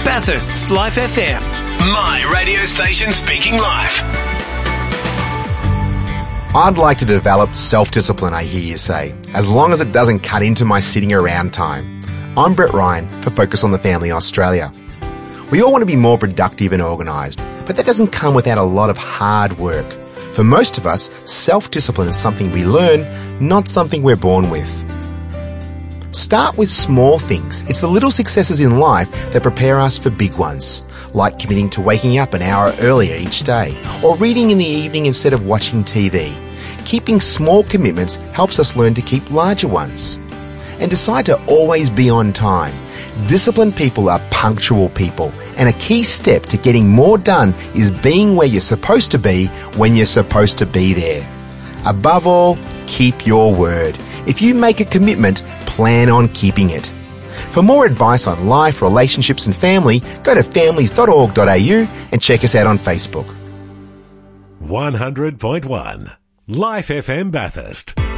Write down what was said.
Bathurst's Life FM. My radio station speaking life. I'd like to develop self-discipline, I hear you say, as long as it doesn't cut into my sitting around time. I'm Brett Ryan for Focus on the Family Australia. We all want to be more productive and organised, but that doesn't come without a lot of hard work. For most of us, self-discipline is something we learn, not something we're born with. Start with small things. It's the little successes in life that prepare us for big ones, like committing to waking up an hour earlier each day, or reading in the evening instead of watching TV. Keeping small commitments helps us learn to keep larger ones. And decide to always be on time. Disciplined people are punctual people, and a key step to getting more done is being where you're supposed to be when you're supposed to be there. Above all, keep your word. If you make a commitment, plan on keeping it. For more advice on life, relationships and family, go to families.org.au and check us out on Facebook. 100.1 Life FM Bathurst.